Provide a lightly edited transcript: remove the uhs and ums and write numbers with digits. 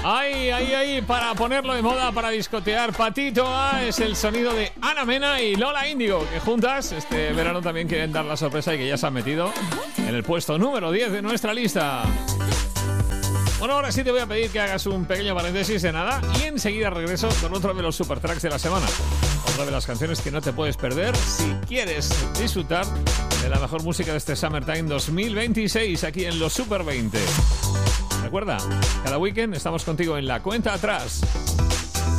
Ay, para ponerlo de moda, para discotear. Patito A es el sonido de Ana Mena y Lola Índigo, que juntas este verano también quieren dar la sorpresa y que ya se han metido en el puesto número 10 de nuestra lista. Bueno, ahora sí te voy a pedir que hagas un pequeño paréntesis de nada y enseguida regreso con otro de los super tracks de la semana. Otra de las canciones que no te puedes perder si quieres disfrutar de la mejor música de este Summertime 2026 aquí en los Super 20. Recuerda, cada weekend estamos contigo en la cuenta atrás.